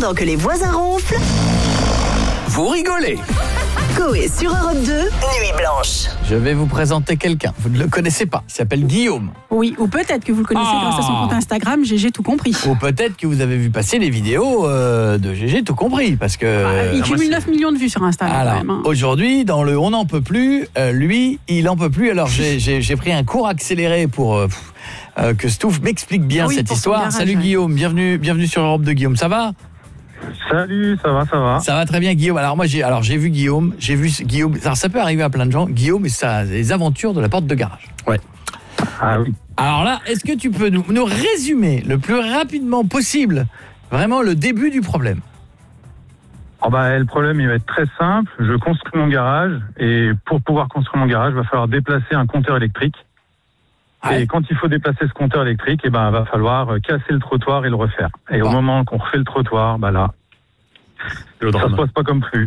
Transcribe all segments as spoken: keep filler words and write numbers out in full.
Pendant que les voisins ronflent, vous rigolez. Coé sur Europe deux, Nuit Blanche. Je vais vous présenter quelqu'un, vous ne le connaissez pas, il s'appelle Guillaume. Oui, ou peut-être que vous le connaissez Ah. grâce à son compte Instagram, G G tout compris. Ou peut-être que vous avez vu passer les vidéos euh, de G G tout compris, parce que... Ah, il cumule neuf millions de vues sur Instagram Alors, quand même. Hein. aujourd'hui, dans le On n'en peut plus, euh, lui, il en peut plus. Alors, j'ai, j'ai, j'ai pris un cours accéléré pour euh, euh, que Stouff m'explique bien Oui, cette pour son histoire. garage, Salut ouais. Guillaume, bienvenue, bienvenue sur Europe deux. Guillaume, ça va ? Salut, ça va, ça va. Ça va très bien, Guillaume. Alors moi, j'ai, alors j'ai vu Guillaume, j'ai vu Guillaume. Alors ça peut arriver à plein de gens. Guillaume et sa, les aventures de la porte de garage. Ouais. Ah oui. Alors là, est-ce que tu peux nous, nous résumer le plus rapidement possible, vraiment le début du problème ? Oh bah, le problème, il va être très simple. Je construis mon garage et pour pouvoir construire mon garage, il va falloir déplacer un compteur électrique. Ouais. Et quand il faut déplacer ce compteur électrique, eh ben, il va falloir casser le trottoir et le refaire. Et Bon. au moment qu'on refait le trottoir, bah là, ça se passe pas comme prévu.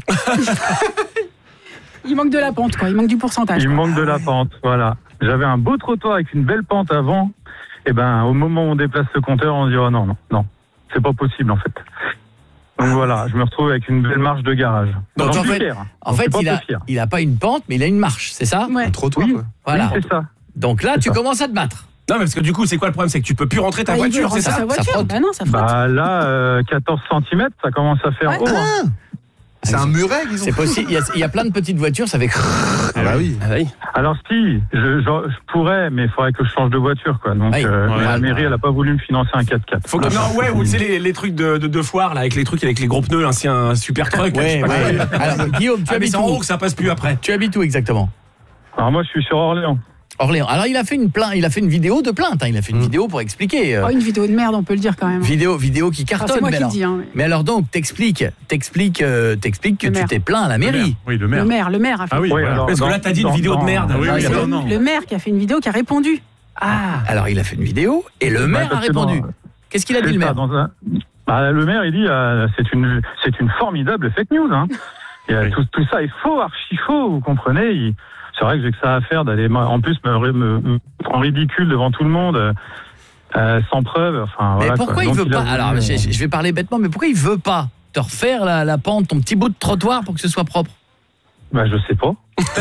Il manque de la pente, quoi. Il manque du pourcentage. Il quoi. manque de la pente, voilà. J'avais un beau trottoir avec une belle pente avant. Et ben, au moment où on déplace le compteur, on se dit, oh non, non, non, c'est pas possible en fait. Donc voilà, je me retrouve avec une belle marche de garage. Donc, J'en en suis fait- fier. En J'en fait, suis pas il a, peu fier. il a pas une pente, mais il a une marche, c'est ça ? Ouais. Un trottoir, Oui. quoi. Voilà. Oui, c'est ça. Donc là, C'est tu ça. commences à te battre. Non, mais parce que du coup, c'est quoi le problème ? C'est que tu peux plus rentrer ta Ah, il veut voiture, c'est rentrer ça sa Ça voiture. frotte. Bah non, ça frotte. Bah là, euh, quatorze centimètres, ça commence à faire Ouais. haut. hein. Ah, c'est un muret qu'ils ont. C'est possible. Il y, a, il y a plein de petites voitures, ça fait. Ah bah oui. Ah oui. Alors si, je, je, je pourrais, mais il faudrait que je change de voiture, quoi. Donc Oui. euh, Ouais, mais la ouais. mairie, elle a pas voulu me financer un quatre-quatre. Faut que, non, ouais, ou tu sais, les, les trucs de, de, de foire, là, avec les trucs avec les gros pneus, là, c'est un super truc. je sais Ouais, pas ouais. quoi. Alors, Guillaume, tu Ah, mais habites c'est en où haut que ça passe plus après. Tu habites où exactement ? Alors moi, je suis sur Orléans. Orléans. Alors, il a fait une plainte, il a fait une vidéo de plainte. Hein. Il a fait une vidéo pour expliquer. euh, Oh, une vidéo de merde, on peut le dire quand même. vidéo, vidéo qui Enfin, cartonne. c'est moi mais qui le alors, dis. Hein. mais alors donc, t'expliques, t'expliques, euh, t'expliques que Le tu maire. t'es plaint à la mairie. Oui, le Le maire. maire, le maire a fait. Ah oui, Oui, voilà. alors, Parce que dans- là, t'as dit une dans- vidéo de dans- merde. Ah oui, Ah, oui, c'est non, le, non. le maire qui a fait une vidéo qui a répondu. Ah, alors il a fait une vidéo et le maire a parce que dans- répondu. Qu'est-ce qu'il a dit C'est le ça, maire ? dans un- Bah, le maire, il dit, euh, c'est une, c'est une formidable fake news. Hein. Et, euh, Oui. tout, tout ça est faux, archi faux, vous comprenez. Il- C'est vrai que j'ai que ça à faire d'aller, en plus, me, me, me mettre en ridicule devant tout le monde, euh, euh, sans preuve. Enfin, Mais voilà, pourquoi quoi. il Donc, veut a pas voulu, Alors, euh, je, je vais parler bêtement, mais pourquoi il veut pas te refaire la, la pente, ton petit bout de trottoir pour que ce soit propre ? Bah, je sais pas.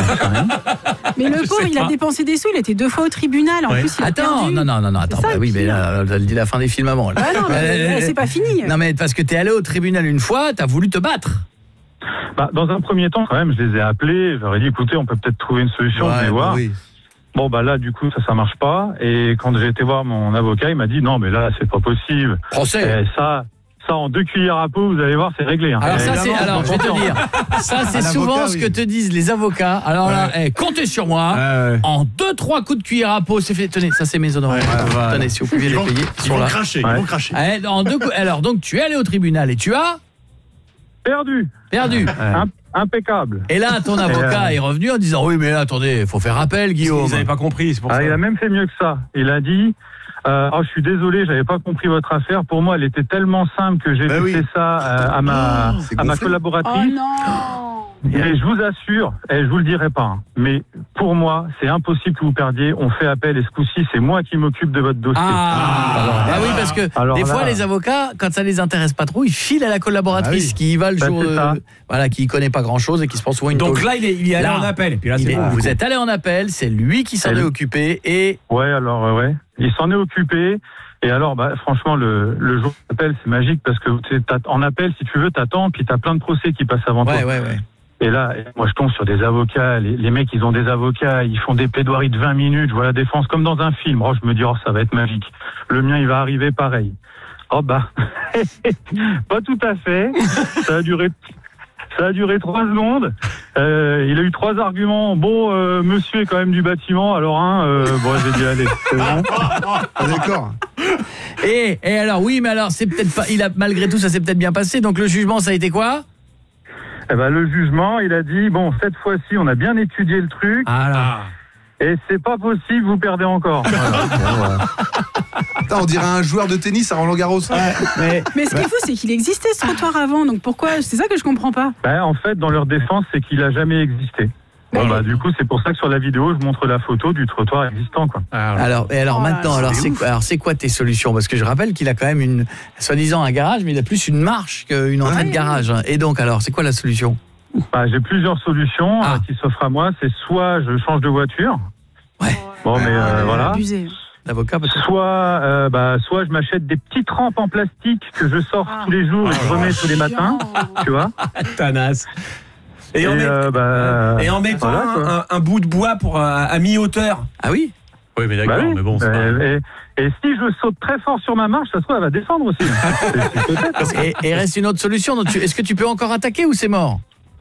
Mais le Je pauvre, sais il a pas. dépensé des sous, il était deux fois au tribunal. En Ouais. plus, il a Attends, perdu. non, non, non, non, attends. ça, Bah oui, le mais pire. là, elle dit la fin des films avant. là. Ah non, mais Euh, c'est pas fini. Non, mais parce que t'es allé au tribunal une fois, t'as voulu te battre. Bah, dans un premier temps, quand même, je les ai appelés. Je leur ai dit, écoutez, on peut peut-être trouver une solution. Ouais, venez bah voir. oui. Bon, bah là, du coup, ça, ça marche pas. Et quand j'ai été voir mon avocat, il m'a dit, non, mais là, c'est pas possible. Procès. Et ça, ça, en deux cuillères à peau, vous allez voir, c'est réglé. Hein. Alors Et ça c'est évidemment, alors je vais te dire ça c'est Un souvent avocat, ce oui. que te disent les avocats. Alors là, eh, comptez sur moi. Ouais. En deux trois coups de cuillère à peau, c'est fait. Tenez, ça c'est mes honoraires. Ouais, voilà. Tenez, si vous pouviez Ils les vont, payer, ils ils sont vont là. cracher, Ouais. ils vont cracher. Eh, en deux coups- alors donc tu es allé au tribunal et tu as Perdu. perdu. Im- impeccable. Et là ton avocat est revenu en disant oui mais là attendez, faut faire appel Guillaume. Ils n'avaient pas compris, c'est pour Ah, ça. il a même fait mieux que ça. Il a dit, euh, oh, je suis désolé, j'avais pas compris votre affaire. Pour moi, elle était tellement simple que j'ai Bah fait oui. ça euh, à ma, Oh, c'est à ma gonflé. Oh collaboratrice. non. Et je vous assure, et je vous le dirai pas, hein, mais pour moi, c'est impossible que vous perdiez. On fait appel et ce coup-ci, c'est moi qui m'occupe de votre dossier. Ah, ah oui parce que Alors des là- fois les avocats quand ça les intéresse pas trop, ils filent à la collaboratrice Ah oui. qui y va le Bah, jour c'est euh, ça. voilà qui connaît pas grand-chose et qui se prend souvent une Donc tôle. là, il est, il est allé Là, en appel. Et puis là, Il c'est est- bon. vous êtes allé en appel, c'est lui qui s'en Elle- est occupé et Ouais, alors euh, ouais, il s'en est occupé. Et alors, bah, franchement, le, le jour d'appel, c'est magique parce que tu sais, t'as- en appel, si tu veux, t'attends, puis t'as plein de procès qui passent avant ouais toi. ouais ouais. Et là, moi, je tombe sur des avocats. Les, les mecs, ils ont des avocats. Ils font des plaidoiries de vingt minutes. Je vois la défense comme dans un film. Oh, je me dis, oh, ça va être magique. Le mien, il va arriver pareil. Oh, bah, pas tout à fait. Ça a duré, ça a duré trois secondes. Euh, il a eu trois arguments. Bon, euh, monsieur est quand même du bâtiment. Alors, hein, euh, bon, j'ai dit, allez, c'est bon. Ah, d'accord. Et, et alors oui mais alors c'est peut-être pas il a malgré tout ça s'est peut-être bien passé donc le jugement ça a été quoi? Eh ben, le jugement, il a dit, bon, cette fois-ci, on a bien étudié le truc. Ah là. Ah. Et c'est pas possible, vous perdez encore. Voilà. Putain, on dirait un joueur de tennis à Roland Garros. Mais Mais ce qu'il faut, c'est qu'il existait ce trottoir avant. Donc pourquoi? C'est ça que je comprends pas. Ben, en fait, dans leur défense, c'est qu'il a jamais existé. Bon, Mais- bah, du coup, c'est pour ça que sur la vidéo, je montre la photo du trottoir existant, quoi. Ah, ouais. Alors, et alors Oh là maintenant, là, alors c'est c'est quoi, alors c'est quoi tes solutions? Parce que je rappelle qu'il a quand même une, soi-disant un garage, mais il a plus une marche qu'une entrée de Ouais. garage. hein. Et donc, alors, c'est quoi la solution? Bah, j'ai plusieurs solutions Ah. euh, qui s'offrent à moi. C'est soit je change de voiture. Ouais. Bon, mais euh, Ouais, voilà. abusé. L'avocat peut-être. Soit, euh, bah, soit je m'achète des petites rampes en plastique que je sors Ah. tous les jours et que je remets tous les matins, tu vois. Tanasse. Et, Et, en, met- euh, bah, et en mettant voilà, quoi. un, un bout de bois pour, euh, à mi-hauteur. Ah oui? Oui, mais Bah d'accord, oui. mais bon, c'est pas... Euh, et, et si je saute très fort sur ma marche, ça se trouve, elle va descendre aussi. C'est- c'est peut-être. Et, et reste une autre solution. Donc tu- Est-ce que tu peux encore attaquer ou c'est mort?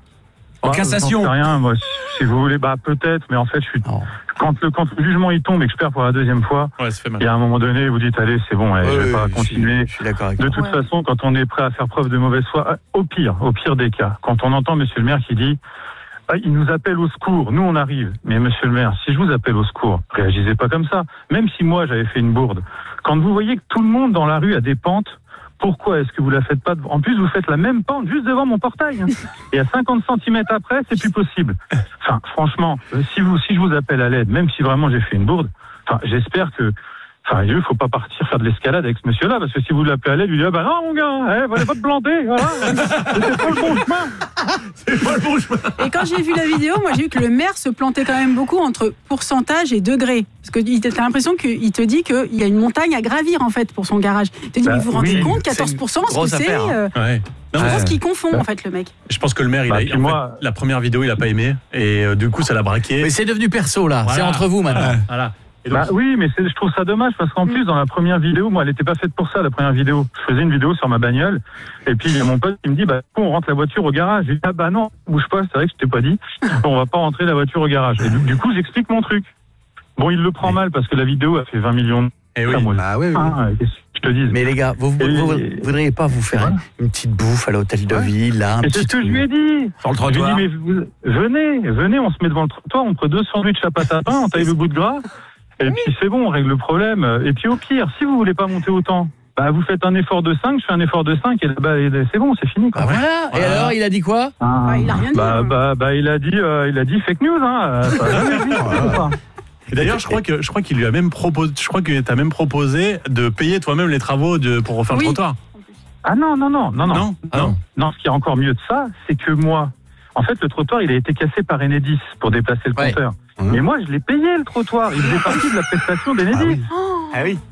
En Bah, cassation. j'en sais rien, moi. Si vous voulez, bah peut-être, mais en fait, je suis. Non. Quand le, quand le jugement il tombe et que je perds pour la deuxième fois, Ouais, ça fait mal. il y a un moment donné, vous dites allez, c'est bon, allez, je vais Ouais, pas je suis- continuer. Je suis d'accord avec De toi. toute Ouais. façon, quand on est prêt à faire preuve de mauvaise foi, au pire, au pire des cas, quand on entend Monsieur le maire qui dit ah, il nous appelle au secours, nous on arrive. Mais Monsieur le maire, si je vous appelle au secours, réagissez pas comme ça. Même si moi j'avais fait une bourde. Quand vous voyez que tout le monde dans la rue a des pentes, pourquoi est-ce que vous la faites pas devant- En plus, vous faites la même pente juste devant mon portail. hein. Et à cinquante centimètres après, c'est plus possible. Enfin, franchement, euh, si vous, si je vous appelle à l'aide, même si vraiment j'ai fait une bourde, enfin, j'espère que. Enfin, il faut pas partir faire de l'escalade avec ce monsieur-là, parce que si vous l'appelez à l'aide, lui dites, ah bah non, mon gars, eh, fallait pas te planter, voilà. C'était pas le bon chemin. C'est pas le bon chemin. Et quand j'ai vu la vidéo, moi j'ai vu que le maire se plantait quand même beaucoup entre pourcentage et degré. Parce que il- t'as l'impression qu'il te dit qu'il y a une montagne à gravir en fait pour son garage. Il te dit, Bah, mais vous vous rendez oui, compte, c'est quatorze une pour cent, ce que grosse c'est affaire, hein. euh, Ouais. Je Non, pense mais qu'il confond en fait le mec. je pense que le maire, il Bah, a, puis en moi- fait, la première vidéo, il a pas aimé. Et euh, du coup, ça l'a braqué. Mais c'est devenu perso là. Voilà. C'est entre vous maintenant. Voilà. Et donc, Bah oui, mais c'est- je trouve ça dommage parce qu'en plus, dans la première vidéo, moi, elle était pas faite pour ça, la première vidéo. Je faisais une vidéo sur ma bagnole, et puis il y a mon pote qui me dit, bah, on rentre la voiture au garage. J'ai dit, ah bah non, bouge pas, c'est vrai que je t'ai pas dit, on va pas rentrer la voiture au garage. Et du, du coup, j'explique mon truc. Bon, il le prend mal parce que la vidéo a fait vingt millions de eh oui. Ah, moi, Bah oui, oui. ah, qu'est-ce que je te dis. Mais les gars, vous, vous, Et- vous- vous voudriez pas vous faire Voilà. une petite bouffe à l'hôtel de Ouais. ville là, un Et petit c'est ce que je truc. lui ai dit. Sur le Je lui ai dit, trottoir. mais vous- venez, venez, on se met devant le trottoir, on prend deux sandwichs à pâte à pain, on taille le bout de gras, et puis c'est bon, on règle le problème. Et puis au pire, si vous voulez pas monter autant, bah vous faites un effort de cinq, je fais un effort de cinq, et là-bas, c'est bon, c'est fini, quoi. Bah voilà. Et Voilà. alors, il a dit quoi? Ah, Ah, il a rien dit, Bah, hein. bah, bah, il a dit, euh, il a dit fake news, hein. euh, ça a jamais dit, c'est pas. Et d'ailleurs, je crois que je crois qu'il lui a même proposé, je crois que t'as même proposé de payer toi-même les travaux de, pour refaire Oui. le trottoir. Ah non, non, non, non, non. Non, Ah non. Non, ce qui est encore mieux de ça, c'est que moi, en fait, le trottoir, il a été cassé par Enedis pour déplacer le Ouais. compteur. Mmh. Mais moi, je l'ai payé, le trottoir. Il faisait partie de la prestation d'Enedis. Ah oui. Oh, Ah oui.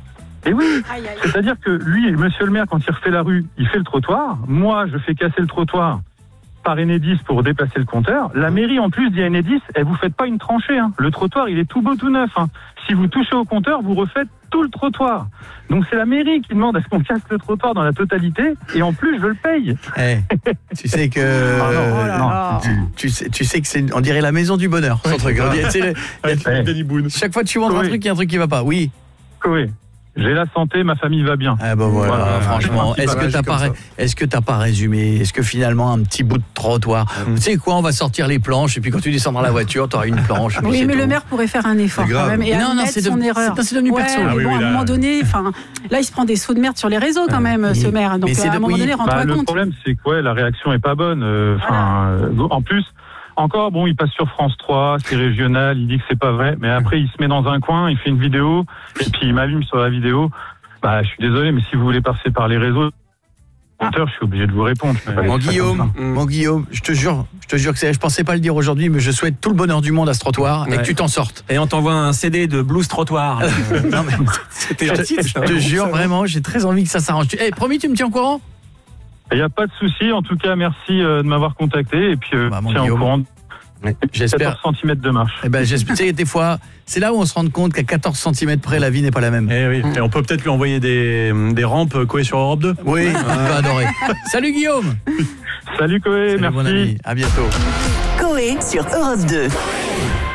Et oui, aïe, aïe. c'est-à-dire que lui, monsieur le maire, quand il refait la rue, il fait le trottoir. Moi, je fais casser le trottoir par Enedis pour déplacer le compteur. La mairie, en plus, dit à Enedis, eh, vous faites pas une tranchée. Hein. Le trottoir, il est tout beau, tout neuf. Hein. Si vous touchez au compteur, vous refaites tout le trottoir. Donc c'est la mairie qui demande à ce qu'on casse le trottoir dans la totalité. Et en plus, je le paye. Eh, tu sais que Ah non, Oh là non. là. tu, tu sais, tu sais que c'est, on dirait la maison du bonheur. Son truc. On dirait, tu sais, le- Avec Ouais. Danny Boone. chaque fois que tu montres un Oui. truc, il y a un truc qui va pas. Oui. Oui, j'ai la santé, ma famille va bien. Ah bah voilà, Voilà. franchement, Ouais, est-ce que réagit t'as comme pas, ça. est-ce que t'as pas résumé? Est-ce que finalement un petit bout de trottoir, tu sais quoi, on va sortir les planches et puis quand tu descends dans la voiture, t'auras une planche. et puis Oui, c'est mais tout. le maire pourrait faire un effort C'est quand grave. même et Non, non, admettre c'est son de- erreur. c'est- c'est devenu Ouais, perso. mais Ah oui, bon, oui, à un là- moment donné, enfin, là, il se prend des sauts de merde sur les réseaux quand même, Mais- ce maire. Donc mais c'est à de- un moment oui. donné, Bah, rends-toi le compte. problème, c'est que ouais, la réaction est pas bonne. Euh, Enfin, euh, en plus, encore, bon, il passe sur France trois, c'est régional, il dit que c'est pas vrai, mais après, il se met dans un coin, il fait une vidéo, et puis il m'allume sur la vidéo. Bah, je suis désolé, mais si vous voulez passer par les réseaux, compteur, je suis obligé de vous répondre. Je peux pas Mon laisser ça comme Guillaume, ça. mon Guillaume, je te jure, je te jure que c'est, je pensais pas le dire aujourd'hui, mais je souhaite tout le bonheur du monde à ce trottoir et Ouais. que tu t'en sortes. Et on t'envoie un C D de blues trottoir. Non, mais C'était je, gentil, te- je te jure vraiment, j'ai très envie que ça s'arrange. Tu- Eh, promis, tu me tiens au courant? Il n'y a pas de souci. En tout cas, merci euh, de m'avoir contacté, et puis, euh, Bah, mon tiens au Guillaume. courant de J'espère. quatorze centimètres de marche. Eh ben, j'espère. Tu sais, des fois, c'est là où on se rend compte qu'à quatorze centimètres près, la vie n'est pas la même. Eh oui. Et on peut peut-être lui envoyer des, des rampes Coé sur Europe deux. Oui, il va adorer. Salut Guillaume. Salut Coé, Salut, mon merci. ami. À bientôt. Coé sur Europe deux.